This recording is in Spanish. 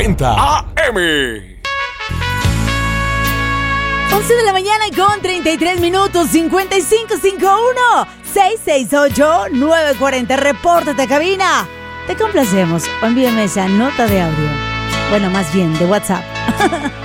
940 AM. 11 de la mañana con 33 minutos, 5551-668-940. Repórtate a cabina. Te complacemos o envíame esa nota de audio. Bueno, más bien de WhatsApp.